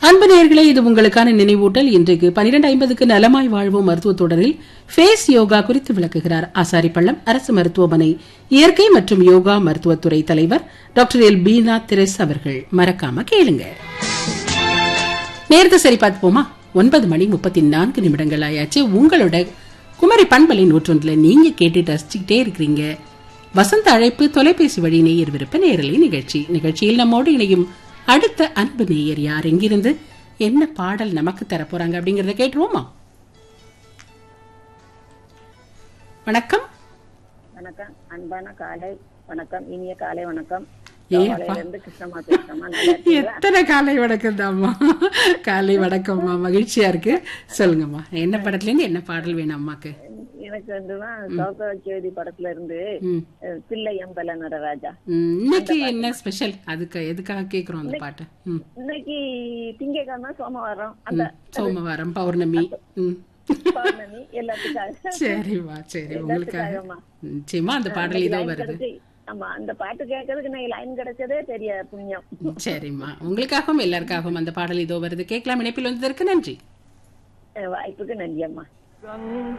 அன்பு நேயர்களே, இது உங்களுக்கான நினைவூட்டல். இன்றைக்கு 12:50க்கு நலமாய் வாழ்வோம் மருத்துவ தொடரில் ஃபேஸ் யோகா குறித்து விளக்குகிறார் ஆசாரிப்பள்ளம் அரசு மருத்துவமனை இயற்கை மற்றும் யோகா மருத்துவத்துறை தலைவர் டாக்டர் எல் பீனா திரேஸ் அவர்கள். மறக்காம கேளுங்க. நேரத்தை சரி பார்த்துப்போமா? 9:34 ஆயாச்சு. உங்களோட குமரி பண்பலை 101 நீங்க கேட்டுட்டு ரசிச்சுக்கிட்டே இருக்கிறீங்க வசந்த அழைப்பு தொலைபேசி வழி நேயர் விருப்ப நேரலை நிகழ்ச்சியில் நம்மோடு இணையும் அடுத்த அன்பு நேயர் யார், எங்கிருந்து என்ன பாடல் நமக்கு தரப்போறாங்க அப்படிங்கறத கேட்டுருவோமா? வணக்கம். வணக்கம், அன்பான காலை வணக்கம், இனிய காலை வணக்கம். எத்தனை காலை வணக்கம் தான்மா. காலை வணக்கம்மா, மகிழ்ச்சியா இருக்கு. சொல்லுங்கம்மா, என்ன படத்துல இருந்து என்ன பாடல் வேணும் அம்மாக்கு? எனக்கு சௌகவச்சேதி படத்துல இருந்து பிள்ளை எம்பல நடராஜா. இன்னைக்கு என்ன ஸ்பெஷல்? அதுக்கு எதுக்காக கேக்குறோம் அந்த பாட்டு? இன்னைக்கு திங்கட்கிழமை சோமவாரம் பௌர்ணமி எல்லாத்துக்காக. சரிம்மா, சரி, உங்களுக்காக நிச்சயமா அந்த பாடல் இதோ வருது. ஆமா, அந்த பாட்டு கேட்கறதுக்கு நான் லைன் கிடைச்சதே பெரிய புண்ணியம். சரிம்மா, உங்களுக்காகவும் எல்லாருக்காகவும் அந்த பாடல் இதோ வருது. கேட்கலாம். இணைப்பில் வந்ததற்கு நன்றி. வாய்ப்புக்கு நன்றி அம்மா.